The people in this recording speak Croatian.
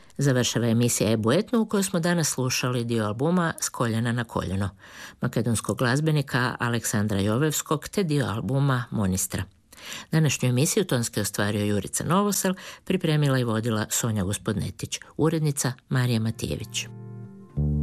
Završava emisija Ebu Etno u kojoj smo danas slušali dio albuma S koljena na koljeno makedonskog glazbenika Aleksandra Jovevskog te dio albuma Monistra. Današnju emisiju tonski ostvario Jurica Novosel, pripremila i vodila Sonja Gospodnetić, urednica Marija Matijević.